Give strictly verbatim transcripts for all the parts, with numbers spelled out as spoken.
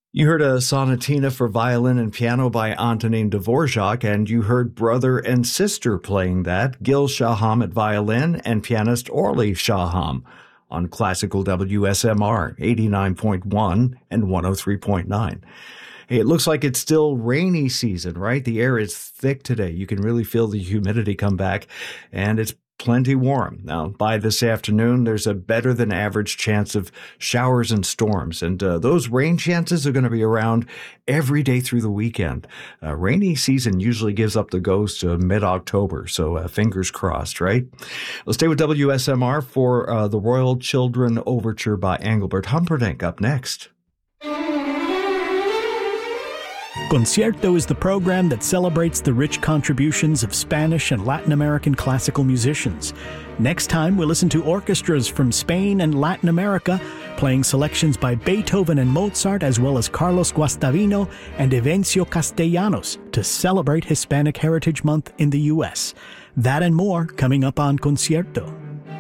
You heard a sonatina for violin and piano by Antonin Dvorak, and you heard brother and sister playing that, Gil Shaham at violin and pianist Orly Shaham on Classical W S M R eighty-nine point one and one oh three point nine. Hey, it looks like it's still rainy season, right? The air is thick today. You can really feel the humidity come back, and it's plenty warm. Now, by this afternoon, there's a better than average chance of showers and storms, and uh, those rain chances are going to be around every day through the weekend. Uh, rainy season usually gives up the ghost to mid-October, so uh, fingers crossed, right? Let's stay with W S M R for uh, the Royal Children Overture by Engelbert Humperdinck up next. Concierto is the program that celebrates the rich contributions of Spanish and Latin American classical musicians. Next time, we'll listen to orchestras from Spain and Latin America, playing selections by Beethoven and Mozart, as well as Carlos Guastavino and Evencio Castellanos to celebrate Hispanic Heritage Month in the U S. That and more coming up on Concierto.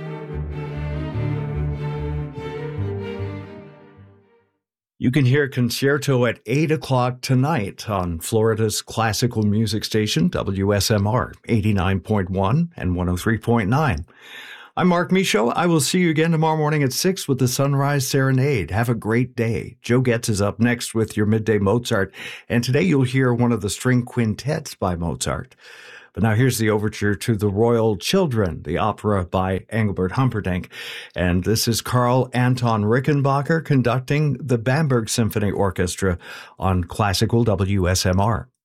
You can hear Concerto at eight o'clock tonight on Florida's classical music station, W S M R, eighty-nine point one and one oh three point nine. I'm Mark Michaud. I will see you again tomorrow morning at six with the Sunrise Serenade. Have a great day. Joe Getz is up next with your Midday Mozart, and today you'll hear one of the string quintets by Mozart. But now here's the overture to The Royal Children, the opera by Engelbert Humperdinck. And this is Carl Anton Rickenbacker conducting the Bamberg Symphony Orchestra on Classical W S M R.